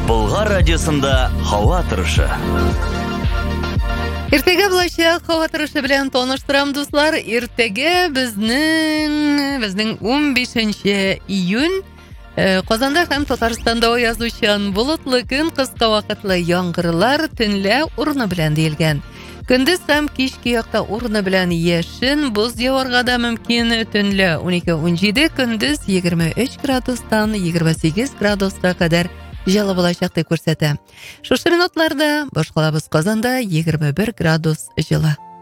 Болгар радиосында һава торышы. Иртәгә булачак һава торышы белән таныштырам, дуслар. Иртәгә безнең 15 июнь Казанда һәм Татарстанда язучан болытлы көн, кыска вакытлы яңгырлар, төнлә урыны белән диелгән. Көндез һәм кичке якта урыны белән яшен, боз яварга да мөмкин. Төнлә 12-17, көндез 23 градустан 28 градуска кадәр җылы булачак дип күрсәтә. Шушы минутларда башкалабыз Казанда 21 градус җылы.